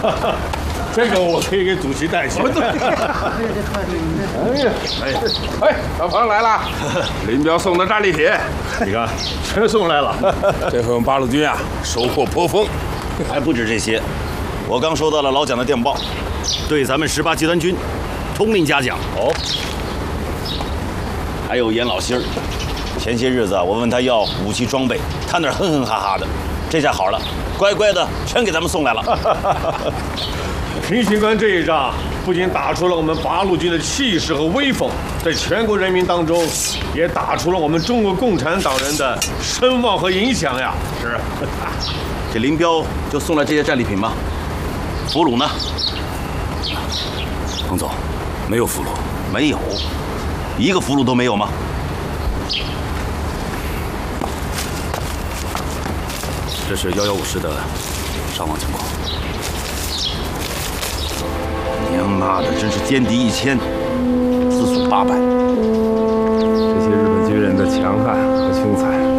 这个我可以给主席带去。 哎，小朋友来了，林彪送的战利品， 你看，全送来了。 这回我们八路军啊，收获颇丰。 还不止这些，我刚收到了老蒋的电报，对咱们18集团军通令嘉奖。哦，还有严老心儿，前些日子我问他要武器装备，他那儿哼哼哈哈的，这下好了，乖乖的全给咱们送来了。 平型关这一仗，不仅打出了我们八路军的气势和威风，在全国人民当中，也打出了我们中国共产党人的声望和影响呀。是。 这林彪就送来这些战利品吗？俘虏呢？ 彭总，没有俘虏， 没有，一个俘虏都没有吗？ 这是115师的伤亡情况。 娘妈的，真是歼敌1000，自损800。 这些日本军人的强悍和凶残，